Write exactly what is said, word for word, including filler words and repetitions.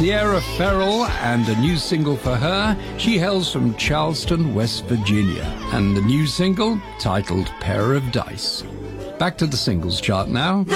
Sierra Ferrell and a new single for her. She hails from Charleston, West Virginia, and the new single titled Pair of Dice. Back to the singles chart now.